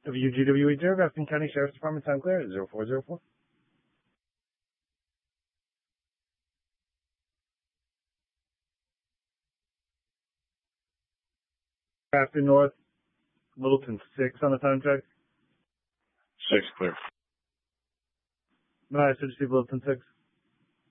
WGW80, Grafton County Sheriff's Department, time clear, 0404. Grafton North, Littleton 6 on the time check. 6 clear. Nice, did you see Littleton 6?